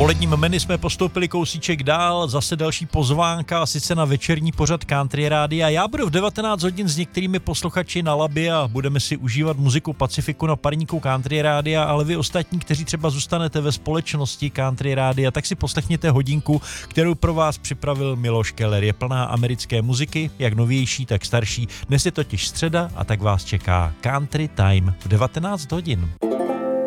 poledním menu jsme postoupili kousíček dál, zase další pozvánka, sice na večerní pořad Country Rádia. Já budu v 19 hodin s některými posluchači na labě a budeme si užívat muziku Pacifiku na parníku Country Rádia, ale vy ostatní, kteří třeba zůstanete ve společnosti Country Rádia, tak si poslechněte hodinku, kterou pro vás připravil Miloš Keller. Je plná americké muziky, jak novější, tak starší. Dnes je totiž středa a tak vás čeká Country Time v 19 hodin.